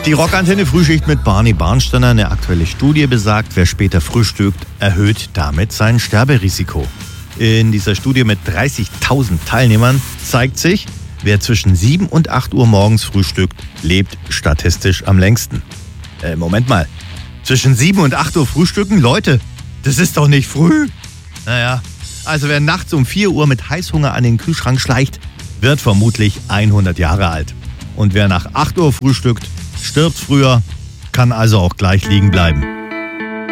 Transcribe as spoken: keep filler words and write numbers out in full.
Die Rockantenne Frühschicht mit Barney Barnsteiner. Eine aktuelle Studie besagt, wer später frühstückt, erhöht damit sein Sterberisiko. In dieser Studie mit dreißigtausend Teilnehmern zeigt sich, wer zwischen sieben und acht Uhr morgens frühstückt, lebt statistisch am längsten. Äh, Moment mal. Zwischen sieben und acht Uhr frühstücken? Leute, das ist doch nicht früh. Naja, also wer nachts um vier Uhr mit Heißhunger an den Kühlschrank schleicht, wird vermutlich hundert Jahre alt. Und wer nach acht Uhr frühstückt, stirbt früher, kann also auch gleich liegen bleiben.